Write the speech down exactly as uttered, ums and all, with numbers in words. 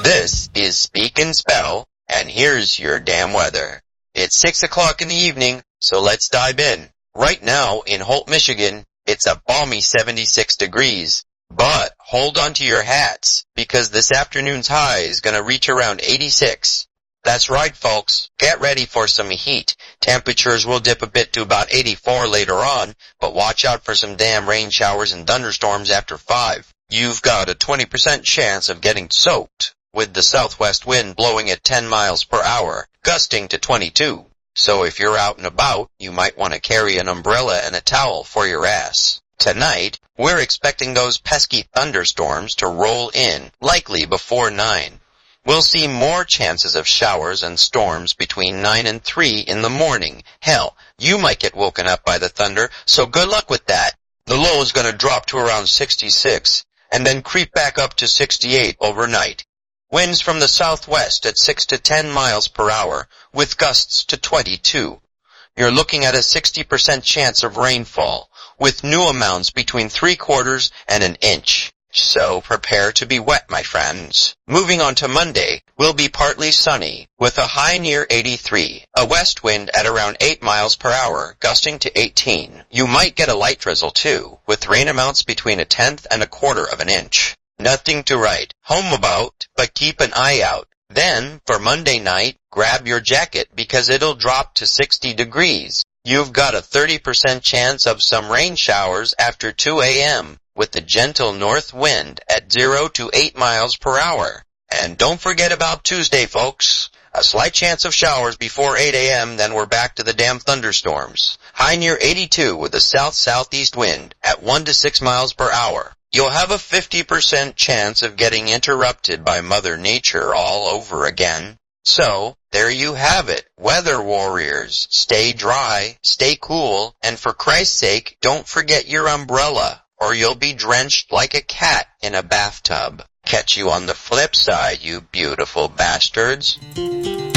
This is Speak and Spell, and here's your damn weather. It's six o'clock in the evening, so let's dive in. Right now, in Holt, Michigan, it's a balmy seventy-six degrees. But hold on to your hats, because this afternoon's high is gonna reach around eighty-six. That's right, folks. Get ready for some heat. Temperatures will dip a bit to about eighty-four later on, but watch out for some damn rain showers and thunderstorms after five. You've got a twenty percent chance of getting soaked, with the southwest wind blowing at ten miles per hour, gusting to twenty-two. So if you're out and about, you might want to carry an umbrella and a towel for your ass. Tonight, we're expecting those pesky thunderstorms to roll in, likely before nine. We'll see more chances of showers and storms between nine and three in the morning. Hell, you might get woken up by the thunder, so good luck with that. The low is going to drop to around sixty-six, and then creep back up to sixty-eight overnight. Winds from the southwest at six to ten miles per hour, with gusts to twenty-two. You're looking at a sixty percent chance of rainfall, with new amounts between three quarters and an inch. So prepare to be wet, my friends. Moving on to Monday, will be partly sunny, with a high near eighty-three, a west wind at around eight miles per hour, gusting to eighteen. You might get a light drizzle too, with rain amounts between a tenth and a quarter of an inch. Nothing to write home about, but keep an eye out. Then, for Monday night, grab your jacket because it'll drop to sixty degrees. You've got a thirty percent chance of some rain showers after two a m, with the gentle north wind at zero to eight miles per hour. And don't forget about Tuesday, folks. A slight chance of showers before eight a m, then we're back to the damn thunderstorms. High near eighty-two with a south-southeast wind at one to six miles per hour. You'll have a fifty percent chance of getting interrupted by Mother Nature all over again. So, there you have it, weather warriors. Stay dry, stay cool, and for Christ's sake, don't forget your umbrella, or you'll be drenched like a cat in a bathtub. Catch you on the flip side, you beautiful bastards.